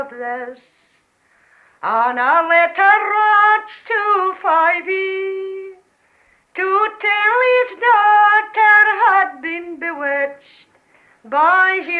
this. And a letter wrote to Fyvie to tell his daughter had been bewitched by